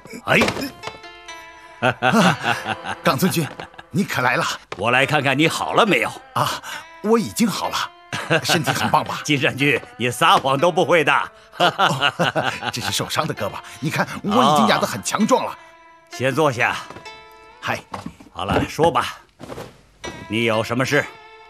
哎， 冈村君，你可来了！ 我来看看你好了没有啊，我已经好了，身体很棒吧？ 金山君，你撒谎都不会的。 这是受伤的胳膊，你看我已经养得很强壮了。 先坐下。 嗨， 好了，说吧，你有什么事？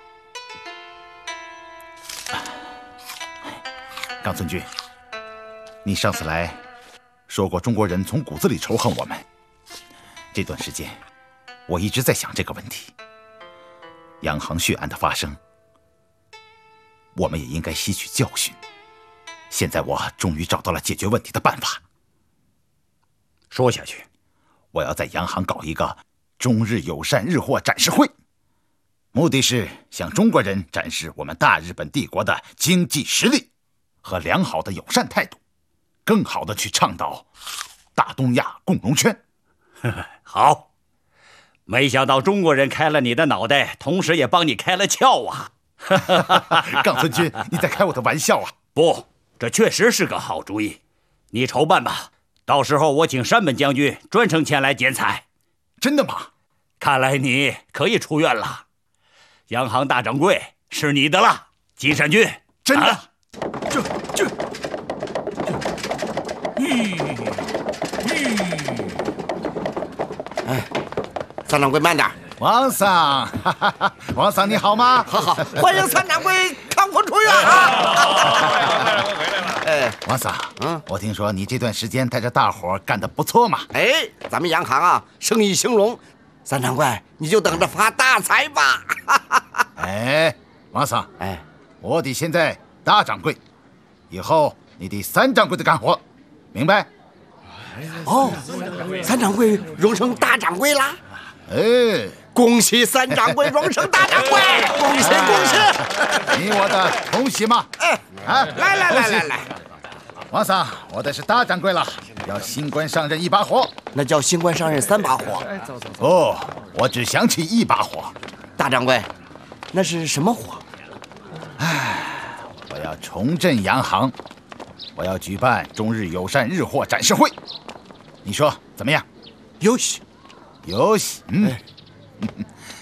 冈村君，你上次来说过中国人从骨子里仇恨我们。这段时间，我一直在想这个问题。洋行血案的发生，我们也应该吸取教训。现在我终于找到了解决问题的办法。 说下去。 我要在洋行搞一个中日友善日货展示会，目的是向中国人展示我们大日本帝国的经济实力和良好的友善态度，更好的去倡导大东亚共荣圈。 好，没想到中国人开了你的脑袋，同时也帮你开了窍啊！ 冈村君，你在开我的玩笑啊？ 不，这确实是个好主意。你筹办吧，到时候我请山本将军专程前来剪彩。 真的吗？ 看来你可以出院了，洋行大掌柜是你的了，金山君。 真的？ 啊、 哎，三掌柜慢点。 王桑，王桑你好吗？ 好，欢迎三掌柜康复出院啊！ 哎，王桑，我听说你这段时间带着大伙干得不错嘛。 哎，咱们洋行啊，生意兴隆，三掌柜你就等着发大财吧。 哎，王桑， 哎， 我得现在大掌柜，以后你得三掌柜的干活，明白？ 哦，三掌柜荣升大掌柜啦！ 哎， 恭喜三掌柜荣升大掌柜！恭喜恭喜！ 你我的恭喜嘛！ 哎，来， 王桑，我的是大掌柜了，要新官上任一把火。 那叫新官上任三把火。 不，我只想起一把火。 大掌柜，那是什么火？ 我要重振洋行，我要举办中日友善日货展示会，你说怎么样？ 有喜， 有喜，